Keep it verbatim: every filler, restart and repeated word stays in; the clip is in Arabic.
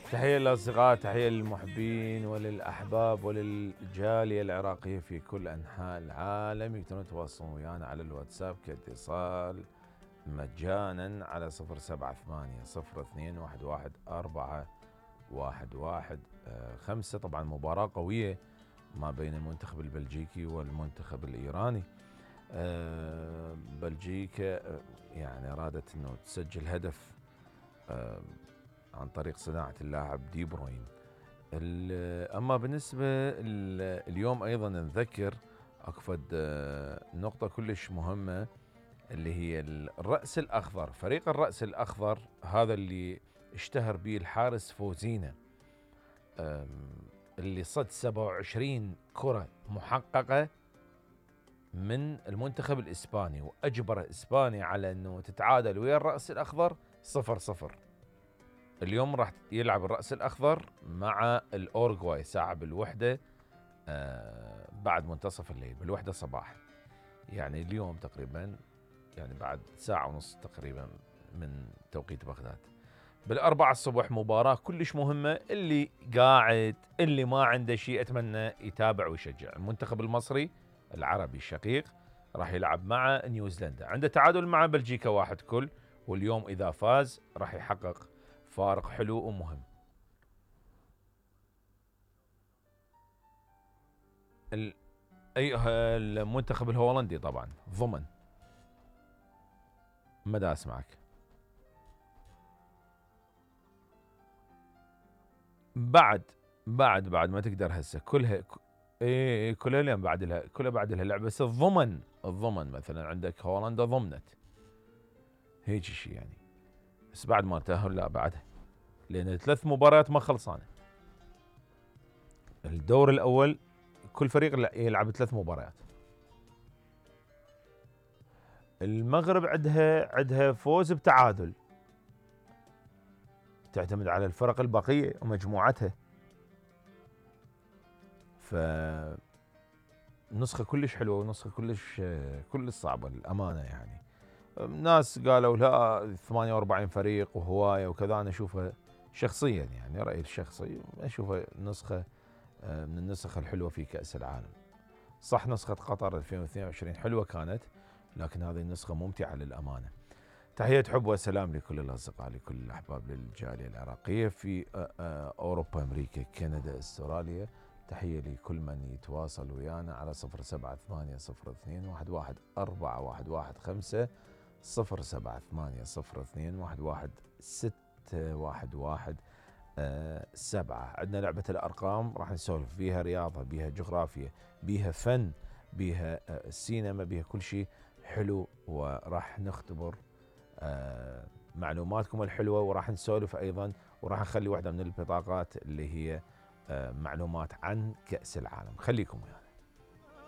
تحية للأصدقاء، تحية للمحبين وللأحباب وللجالية العراقية في كل أنحاء العالم. يقدرون يتواصلون ويانا على الواتساب كاتصال مجانا على صفر سبعة ثمانية صفر اثنين واحد واحد أربعة واحد واحد خمسة. طبعا مباراة قوية ما بين المنتخب البلجيكي والمنتخب الإيراني. بلجيكا يعني أرادت أنه تسجل هدف عن طريق صناعة اللاعب دي بروين. أما بالنسبة اليوم أيضا نذكر أكفد نقطة كلش مهمة اللي هي الرأس الأخضر. فريق الرأس الأخضر هذا اللي اشتهر به الحارس فوزينا، اللي صد سبعة وعشرين كرة محققة من المنتخب الإسباني، وأجبر إسبانيا على أنه تتعادل ويا الرأس الأخضر صفر صفر. اليوم راح يلعب الرأس الأخضر مع الأورغواي ساعة بالوحدة آه بعد منتصف الليل، بالوحدة صباح، يعني اليوم تقريبا، يعني بعد ساعة ونص تقريبا من توقيت بغداد. بالأربعة الصبح مباراة كلش مهمة. اللي قاعد اللي ما عنده شيء أتمنى يتابع ويشجع. المنتخب المصري العربي الشقيق راح يلعب مع نيوزيلندا، عنده تعادل مع بلجيكا واحد كل، واليوم إذا فاز راح يحقق فارق حلو ومهم. ال... أي المنتخب الهولندي طبعا ضمن. مدى أسمعك. بعد بعد بعد ما تقدر هسه كلها ايه كلها اليوم بعد لها كلها بعد لها لعبه، بس الضمن الضمن مثلا عندك هولندا ضمنت هيك شيء يعني، بس بعد ما تأهل لا بعدها، لان ثلاث مباريات ما خلصانه. الدور الاول كل فريق يلعب ثلاث مباريات. المغرب عندها عندها فوز بتعادل، تعتمد على الفرق البقيه ومجموعتها. ف نسخة كلش حلوة ونسخة كلش كلش صعبة للأمانة. يعني ناس قالوا لا ثمانية وأربعين فريق وهواية وكذا، أنا أشوفها شخصيا يعني رأيي الشخصي أشوفها نسخة من النسخ الحلوة في كأس العالم. صح نسخة قطر ألفين واثنين وعشرين حلوة كانت، لكن هذه النسخة ممتعة للأمانة. تحية حب وسلام لكل الأصدقاء، لكل الأحباب، للجالية العراقية في أوروبا، أمريكا، كندا، أستراليا. تحية لكل من يتواصل ويانا على صفر سبعة ثمانية صفر اثنين واحد واحد أربعة واحد واحد خمسة صفر سبعة ثمانية صفر اثنين واحد واحد ستة واحد واحد أه سبعة. عندنا لعبة الأرقام راح نسولف بيها رياضة، بيها جغرافيا، بيها فن، بيها أه سينما، بيها كل شيء حلو، وراح نختبر أه معلوماتكم الحلوة، وراح نسولف أيضا، وراح نخلي واحدة من البطاقات اللي هي معلومات عن كأس العالم. خليكم ويانا.